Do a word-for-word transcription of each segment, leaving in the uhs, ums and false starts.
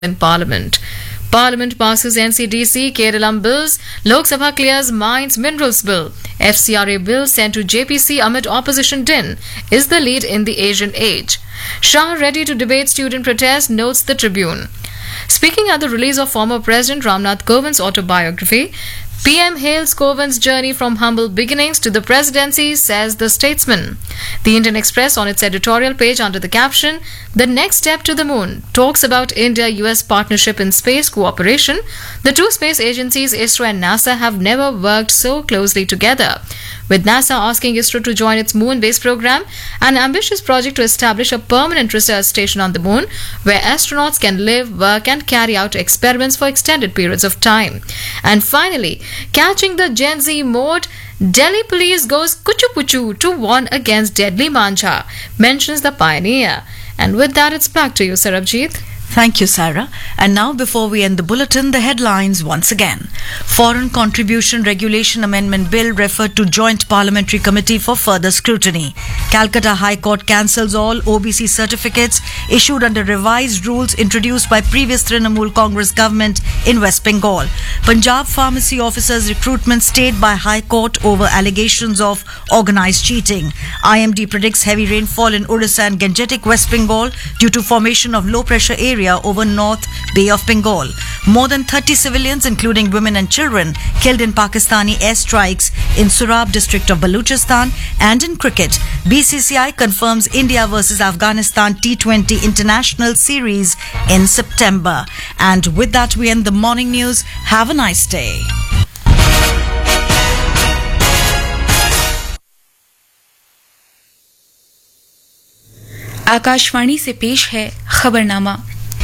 in Parliament. Parliament passes N C D C, Keralam bills, Lok Sabha clears Mines Minerals Bill, F C R A bill sent to J P C amid opposition din, is the lead in the Asian age. Shah ready to debate student protest, notes the Tribune. Speaking at the release of former President Ramnath Kovind's autobiography, P M hails Kovind's journey from humble beginnings to the presidency, says the statesman. The Indian Express, on its editorial page under the caption, "The Next Step to the Moon," talks about India-U S partnership in space cooperation. The two space agencies, ISRO and NASA, have never worked so closely together, with NASA asking ISRO to join its moon-based program, an ambitious project to establish a permanent research station on the moon, where astronauts can live, work and carry out experiments for extended periods of time. And finally, catching the Gen Z mode, Delhi police goes kuchu-puchu to warn against deadly manja, mentions the pioneer. And with that, it's back to you, Sarabjit. Thank you, Sarah. And now, before we end the bulletin, the headlines once again. Foreign Contribution Regulation Amendment Bill referred to Joint Parliamentary Committee for further scrutiny. Calcutta High Court cancels all O B C certificates issued under revised rules introduced by previous Trinamool Congress government in West Bengal. Punjab pharmacy officers' recruitment stayed by High Court over allegations of organised cheating. I M D predicts heavy rainfall in Odisha and Gangetic West Bengal due to formation of low-pressure area over North Bay of Bengal. More than thirty civilians, including women and children, killed in Pakistani airstrikes in Surab district of Balochistan. And in cricket, B C C I confirms India versus Afghanistan T twenty international series in September. And with that, we end the morning news. Have a nice day. Akashvani से पेश है खबरनामा।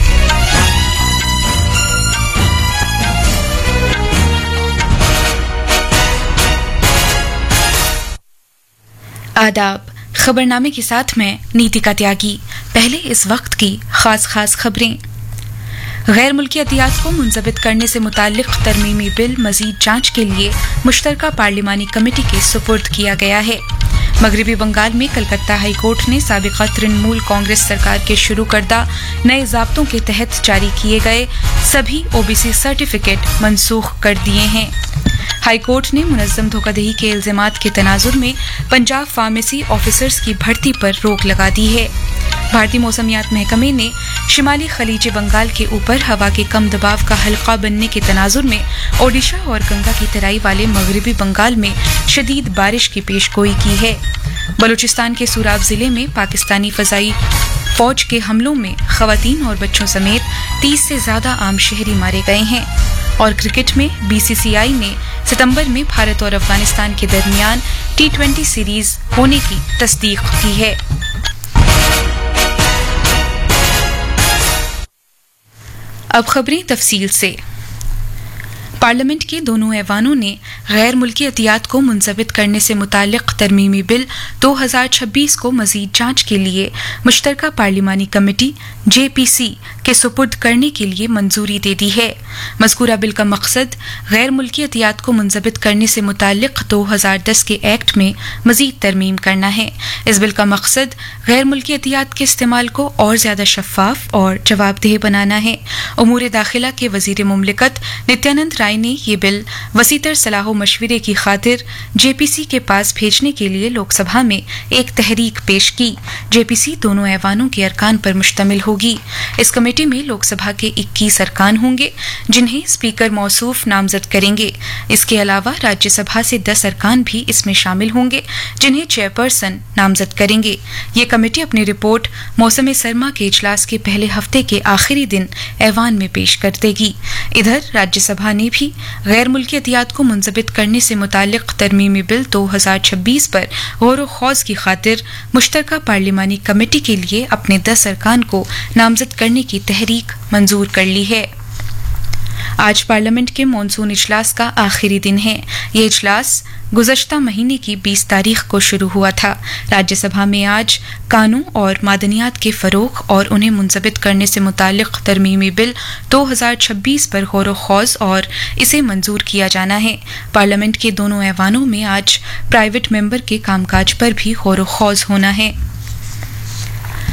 आदाब। खबरनामे के साथ मैं नीतिका त्यागी। पहले इस वक्त की खास खास खबरें। गैर मुल्की अतियात को मुंजबित करने से मुताल्लिक तरमीमी बिल मजीद जांच के लिए मुश्तरका पार्लिमानी कमेटी के सुपुर्द किया गया है। मगरबी बंगाल में कलकत्ता हाई कोर्ट ने साबिका तृणमूल कांग्रेस सरकार के शुरू करदा नए ज़ाब्तों के तहत जारी किए गए सभी ओबीसी सर्टिफिकेट मनसूख कर दिए हैं। हाई कोर्ट ने मुनज़्ज़म धोखाधड़ी के इल्ज़ामात के तनाजुर में पंजाब फार्मेसी ऑफिसर्स की भर्ती पर रोक लगा दी है। भारतीय मौसमियात महकमे ने शिमाली खलीज बंगाल के ऊपर हवा के कम दबाव का हल्का बनने के तनाजुर में ओडिशा और गंगा की तराई वाले मगरबी बंगाल में शदीद बारिश की पेशगोई की है। बलूचिस्तान के सूराब जिले में पाकिस्तानी फजाई फौज के हमलों में खवातीन और बच्चों समेत तीस से ज्यादा आम शहरी मारे गए हैं। और क्रिकेट में बीसीसीआई ने सितंबर में भारत और अफगानिस्तान के दरमियान टी ट्वेंटी सीरीज होने की तस्दीक की है। अब खबरें तफसील से। पार्लियामेंट के दोनों ऐवानों ने गैर मुल्की अतियात को मुंजबित करने से मुताल्लिक तरमीमी बिल दो हज़ार छब्बीस को मजीद जांच के लिए मुश्तरका पार्लिमानी कमेटी जेपीसी के सुपुर्द करने के लिए मंजूरी दे दी है। मज़कूरा बिल का मकसद गैर मुल्की अतियात को मुंजबित करने से मुताल्लिक दो हज़ार दस के एक्ट में मजीद तरमीम करना है। इस बिल का मकसद गैर मुल्की अतियात के इस्तेमाल को और ज्यादा शफाफ और जवाबदेह बनाना है। उमूर दाखिला के वजीर मुमलिकत नित्यानंद राय ने ये बिल वसीतर सलाह मशविरे की खातिर जेपीसी के पास भेजने के लिए लोकसभा में एक तहरीक पेश की। जेपीसी दोनों ऐवानों के अरकान पर मुश्तमिल होगी। इस कमेटी में लोकसभा के इक्कीस अरकान होंगे जिन्हें स्पीकर मौसूफ नामजद करेंगे। इसके अलावा राज्यसभा से दस अरकान भी इसमें शामिल होंगे जिन्हें चेयरपर्सन नामजद करेंगे। ये कमेटी अपनी रिपोर्ट मौसम सरमा के इजलास के पहले हफ्ते के आखिरी दिन ऐवान में पेश कर देगी। इधर राज्यसभा ने भी गैर मुल्की अतियात को मुंजबित करने से मुताल्लिक तरमीमी बिल दो हज़ार छब्बीस पर गौर व खौज की खातिर मुश्तरका पार्लिमानी कमेटी के लिए अपने दस अरकान को नामजद करने की तहरीक मंजूर कर ली है। आज पार्लियामेंट के मॉनसून इजलास का आखिरी दिन है। ये इजलास गुज़श्ता महीने की बीस तारीख को शुरू हुआ था। राज्यसभा में आज कानून और मादनियात के फ़रोग़ और उन्हें मुंजबित करने से मुताल्लिक तरमीमी बिल दो हज़ार छब्बीस पर गौर व खौज और इसे मंजूर किया जाना है। पार्लियामेंट के दोनों ऐवानों में आज प्राइवेट मेंबर के कामकाज पर भी गौर व खौज होना है।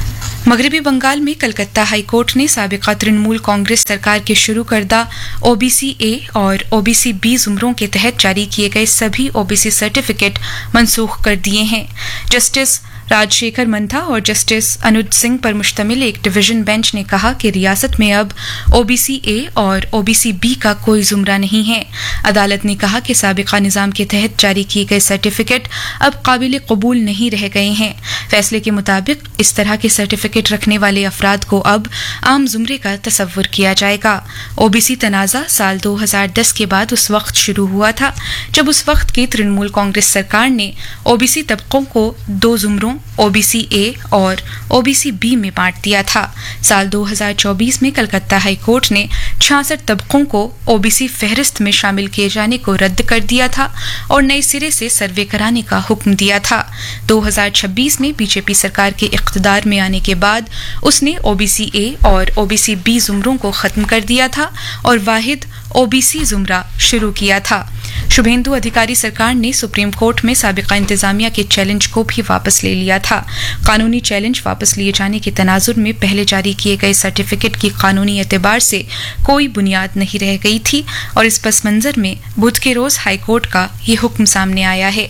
मगरबी बंगाल में कलकत्ता हाई कोर्ट ने साबिका तृणमूल कांग्रेस सरकार के शुरू करदा ओबीसी ए और ओबीसी बी जुमरों के तहत जारी किए गए सभी ओबीसी सर्टिफिकेट मनसूख कर दिए हैं। जस्टिस राजशेखर मंथा और जस्टिस अनुज सिंह पर मुश्तमिल एक डिवीजन बेंच ने कहा कि रियासत में अब ओबीसी ए और ओबीसी बी का कोई जुमरा नहीं है। अदालत ने कहा कि साबिका निज़ाम के तहत जारी किए गए सर्टिफिकेट अब काबिल कबूल नहीं रह गए हैं। फैसले के मुताबिक इस तरह के सर्टिफिकेट रखने वाले अफराद को अब आम जुमरे का तसव्वुर किया जाएगा। ओबीसी तनाज़ा साल दो हज़ार दस के बाद उस वक्त शुरू हुआ था जब उस वक्त की तृणमूल कांग्रेस सरकार ने ओबीसी तबकों को दो जुमरों ओबीसी ए और ओबीसी बी में बांट दिया था। साल दो हज़ार चौबीस में कलकत्ता हाई कोर्ट ने छियासठ तबकों को ओबीसी फहरिस्त में शामिल किए जाने को रद्द कर दिया था और नए सिरे से सर्वे कराने का हुक्म दिया था। दो हज़ार छब्बीस में बीजेपी सरकार के इख्तिदार में आने के बाद उसने ओबीसी ए और ओबीसी बी जुमरों को खत्म कर दिया था और वाहिद ओबीसी जुमरा शुरू किया था। शुभेंदु अधिकारी सरकार ने सुप्रीम कोर्ट में साबिका इंतजामिया के चैलेंज को भी वापस ले लिया था। कानूनी चैलेंज वापस लिए जाने के तनाजुर में पहले जारी किए गए सर्टिफिकेट की कानूनी एतबार से कोई बुनियाद नहीं रह गई थी और इस पस मंजर में बुध के रोज हाईकोर्ट का ये हुक्म सामने आया है।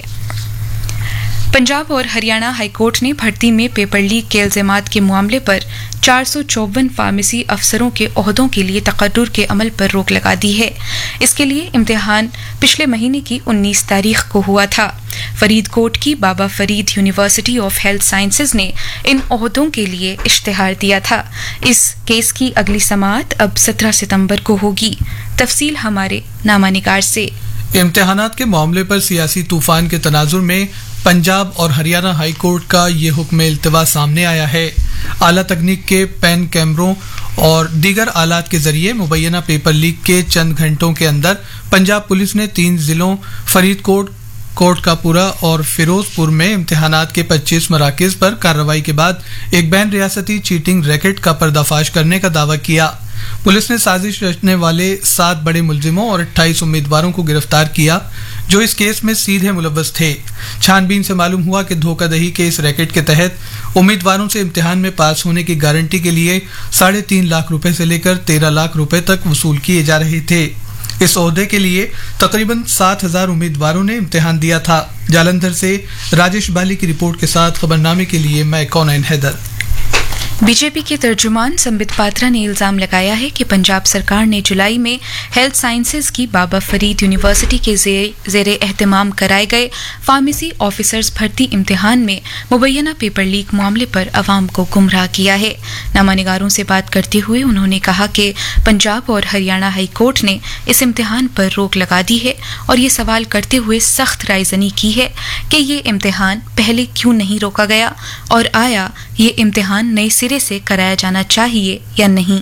पंजाब और हरियाणा हाईकोर्ट ने भर्ती में पेपर लीक के इल्जामात के मामले पर चार सौ चौवन फार्मेसी अफसरों के ओहदों के लिए तकर्रुर के अमल पर रोक लगा दी है। इसके लिए इम्तिहान पिछले महीने की उन्नीस तारीख को हुआ था। फरीदकोट की बाबा Farid university of health sciences ने इन ओहदों के लिए इश्तिहार दिया था। इस केस की अगली समाअत अब सत्रह सितंबर को होगी। तफसील हमारे नामानिगार से। इम्तिहानात के मामले पर सियासी तूफान के तनाजुर में पंजाब और हरियाणा हाई कोर्ट का ये हुक्म इल्तिवा सामने आया है। आला तकनीक के पेन कैमरों और दीगर आलात के जरिए मुबैना पेपर लीक के चंद घंटों के अंदर पंजाब पुलिस ने तीन जिलों फरीदकोट, कोटकपूरा और फिरोजपुर में इम्तिहानात के पच्चीस मराकज पर कार्रवाई के बाद एक बैन रियासती चीटिंग रैकेट का पर्दाफाश करने का दावा किया। पुलिस ने साजिश रचने वाले सात बड़े मुलजिमों और अट्ठाईस उम्मीदवारों को गिरफ्तार किया जो इस केस में सीधे मुलव्वस थे। छानबीन से मालूम हुआ कि धोखाधड़ी के इस रैकेट के तहत उम्मीदवारों से इम्तिहान में पास होने की गारंटी के लिए साढ़े तीन लाख रुपए से लेकर तेरह लाख रुपए तक वसूल किए जा रहे थे। इस ओहदे के लिए तकरीबन सात हजार उम्मीदवारों ने इम्तिहान दिया था। जालंधर से राजेश बाली की रिपोर्ट के साथ खबरनामे के लिए मैं कौनैन हैदर। बीजेपी के तर्जुमान संबित पात्रा ने इल्जाम लगाया है कि पंजाब सरकार ने जुलाई में हेल्थ साइंसेज की बाबा फरीद यूनिवर्सिटी के जेर एहतमाम कराए गए फार्मेसी ऑफिसर्स भर्ती इम्तिहान में मुबैना पेपर लीक मामले पर अवाम को गुमराह किया है। नामानिगारों से बात करते हुए उन्होंने कहा कि पंजाब और हरियाणा हाई कोर्ट ने इस इम्तिहान पर रोक लगा दी है और ये सवाल करते हुए सख्त रायजनी की है कि ये इम्तिहान पहले क्यों नहीं रोका गया और आया ये इम्तिहान नए सिरे से कराया जाना चाहिए या नहीं।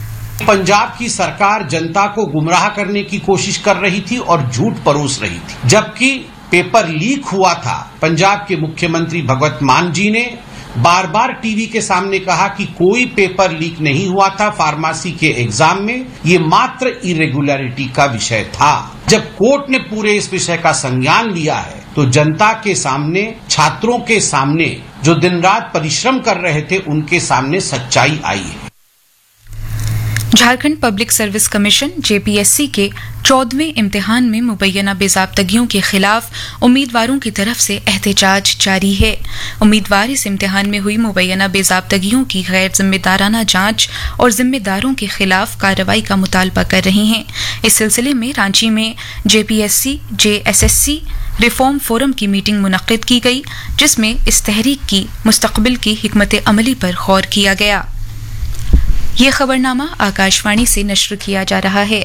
पंजाब की सरकार जनता को गुमराह करने की कोशिश कर रही थी और झूठ परोस रही थी। जबकि पेपर लीक हुआ था, पंजाब के मुख्यमंत्री भगवत मान जी ने बार बार टीवी के सामने कहा कि कोई पेपर लीक नहीं हुआ था फार्मेसी के एग्जाम में, ये मात्र इरेगुलरिटी का विषय था। जब कोर्ट ने पूरे इस विषय का संज्ञान लिया है तो जनता के सामने, छात्रों के सामने, जो दिन रात परिश्रम कर रहे थे, उनके सामने सच्चाई आई है। Jharkhand public service commission JPSC के चौदहवें इम्तिहान में मुबैना बेजाब्तगियों के खिलाफ उम्मीदवारों की तरफ से एहतजाज जारी है। उम्मीदवार इस इम्तिहान में हुई मुबैना बेजाब्तगियों की गैर जिम्मेदाराना जांच और जिम्मेदारों के खिलाफ कार्रवाई का मुतालबा कर रहे हैं। इस सिलसिले में रांची में जेपीएससी जेएसएससी रिफॉर्म फोरम की मीटिंग मुनक्किद की गई, जिसमें इस तहरीक की मुस्तकबिल की हिकमत अमली पर गौर किया गया। ये खबरनामा आकाशवाणी से नश्र किया जा रहा है।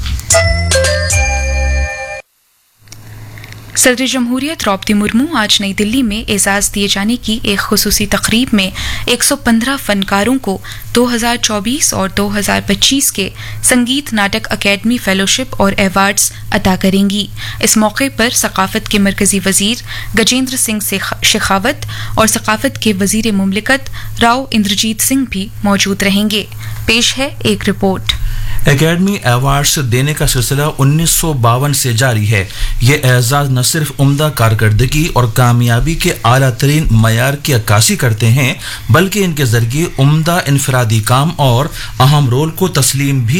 सदर जमहूरियत द्रौपदी मुर्मू आज नई दिल्ली में एजाज दिए जाने की एक खुसूसी तकरीब में एक सौ पंद्रह फनकारों को दो हज़ार चौबीस और दो हज़ार पच्चीस के संगीत नाटक अकेडमी फेलोशिप और अवार्ड्स अता करेंगी। इस मौके पर सकाफत के मरकजी वजीर गजेंद्र सिंह शेखावत और सकाफत के वजीर मुमलिकत राव इंद्रजीत सिंह भी मौजूद रहेंगे। पेश है एक रिपोर्ट। एकेडमी अवार्ड्स देने का सिलसिला उन्नीस सौ बावन से जारी है। ये एजाज न सिर्फ उम्दा कारकर्दगी और कामयाबी के आला तरीन मयार की अक्कासी करते हैं, बल्कि इनके जरिए उम्दा इनफरादी काम और अहम रोल को तस्लीम भी